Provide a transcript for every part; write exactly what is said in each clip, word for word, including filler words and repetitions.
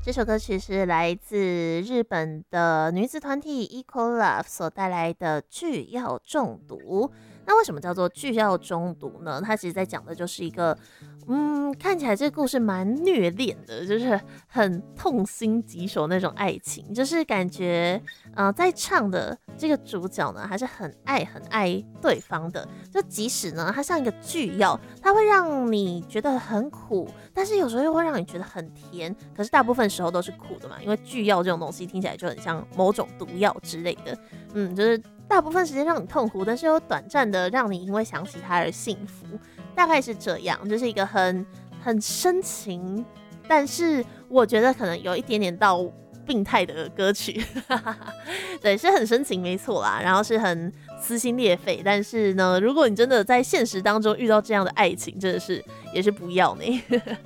这首歌曲是来自日本的女子团体 EcoLove 所带来的剧药中毒。那为什么叫做剧药中毒呢？它其实在讲的就是一个，嗯，看起来这个故事蛮虐恋的，就是很痛心疾首那种爱情，就是感觉，呃，在唱的这个主角呢，还是很爱很爱对方的。就即使呢，它像一个剧药，它会让你觉得很苦，但是有时候又会让你觉得很甜。可是大部分时候都是苦的嘛，因为剧药这种东西听起来就很像某种毒药之类的。嗯，就是大部分时间让你痛苦，但是又短暂的让你因为想起他而幸福，大概是这样，就是一个很很深情，但是我觉得可能有一点点到病态的歌曲，对，是很深情没错啦，然后是很撕心裂肺，但是呢，如果你真的在现实当中遇到这样的爱情，真的是也是不要呢，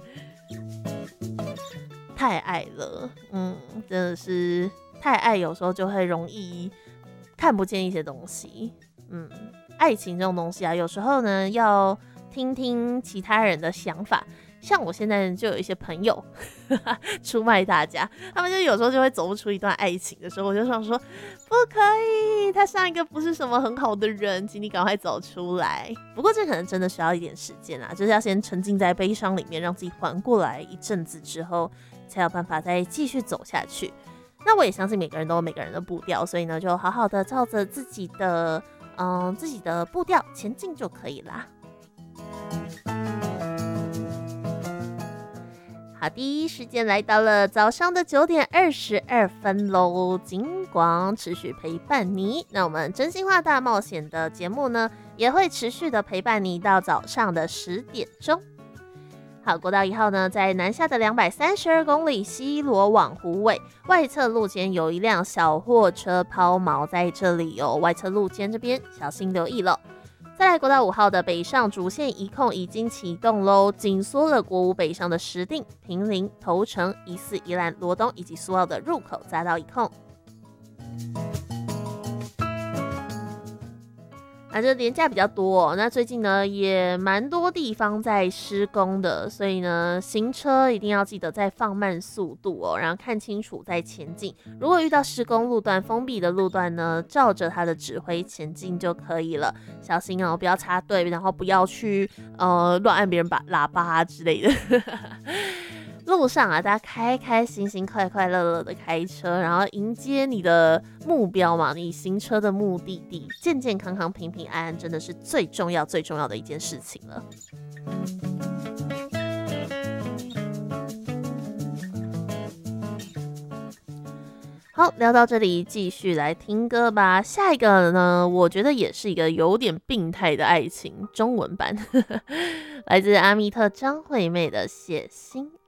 太爱了，嗯，真的是太爱，有时候就会容易看不见一些东西，嗯，爱情这种东西啊，有时候呢要听听其他人的想法。像我现在就有一些朋友出卖大家，他们就有时候就会走不出一段爱情的时候，我就想说不可以，他上一个不是什么很好的人，请你赶快走出来。不过这可能真的需要一点时间啦，就是要先沉浸在悲伤里面，让自己缓过来一阵子之后，才有办法再继续走下去。那我也相信每个人都有每个人的步调，所以呢，就好好的照着自己的嗯自己的步调前进就可以啦。好的，时间来到了早上的九点二十二分喽，金光持续陪伴你。那我们真心话大冒险的节目呢，也会持续的陪伴你到早上的十点钟。好，国道一号呢，在南下的两百三十二公里西螺往湖尾外侧路肩有一辆小货车抛锚在这里哦，外侧路肩这边小心留意了。再来，国道五号的北上主线一控已经启动喽，紧缩了国五北上的石碇、坪林、头城、宜四、宜兰、罗东以及苏澳的入口匝道一控。那这连假比较多哦，那最近呢也蛮多地方在施工的，所以呢行车一定要记得再放慢速度哦，然后看清楚再前进。如果遇到施工路段、封闭的路段呢，照着它的指挥前进就可以了，小心哦，不要插队，然后不要去呃乱按别人把喇叭啊之类的。路上啊，大家开开心心、快快乐乐的开车，然后迎接你的目标嘛，你行车的目的地，健健康康、平平安安，真的是最重要、最重要的一件事情了。好，聊到这里，继续来听歌吧。下一个呢，我觉得也是一个有点病态的爱情中文版，来自阿密特张惠妹的《写心